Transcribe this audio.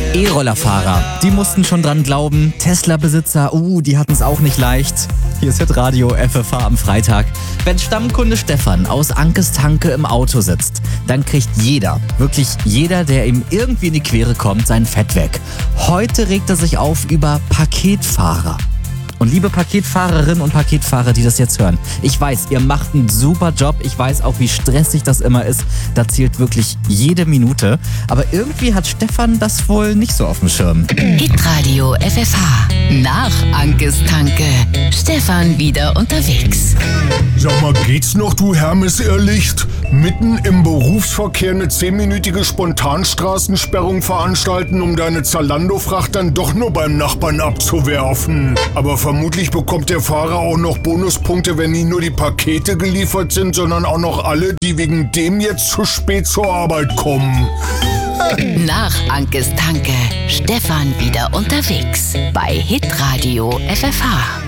E-Rollerfahrer, die mussten schon dran glauben. Tesla-Besitzer, die hatten es auch nicht leicht. Hier ist Hitradio FFH am Freitag. Wenn Stammkunde Stefan aus Ankes Tanke im Auto sitzt, dann kriegt jeder, wirklich jeder, der ihm irgendwie in die Quere kommt, sein Fett weg. Heute regt er sich auf über Paketfahrer. Und liebe Paketfahrerinnen und Paketfahrer, die das jetzt hören, ich weiß, ihr macht einen super Job. Ich weiß auch, wie stressig das immer ist. Da zählt wirklich jede Minute. Aber irgendwie hat Stefan das wohl nicht so auf dem Schirm. Hitradio FFH. Nach Ankes Tanke. Stefan wieder unterwegs. Sag mal, geht's noch, du Hermes-Irrlicht? Mitten im Berufsverkehr eine 10-minütige Spontanstraßensperrung veranstalten, um deine Zalando-Fracht dann doch nur beim Nachbarn abzuwerfen. Aber vermutlich bekommt der Fahrer auch noch Bonuspunkte, wenn nicht nur die Pakete geliefert sind, sondern auch noch alle, die wegen dem jetzt zu spät zur Arbeit kommen. Nach Ankes Tanke. Stefan wieder unterwegs. Bei Hitradio FFH.